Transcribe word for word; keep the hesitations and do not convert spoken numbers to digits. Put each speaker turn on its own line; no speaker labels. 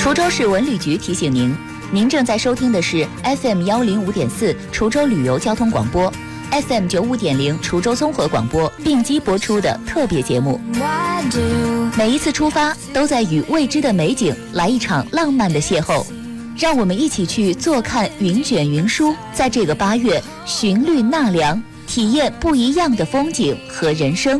滁州市文旅局提醒您，您正在收听的是 F M 幺零五点四滁州旅游交通广播 ，F M 九五点零滁州综合广播并机播出的特别节目。每一次出发，都在与未知的美景来一场浪漫的邂逅。让我们一起去坐看云卷云舒，在这个八月寻绿纳凉，体验不一样的风景和人生。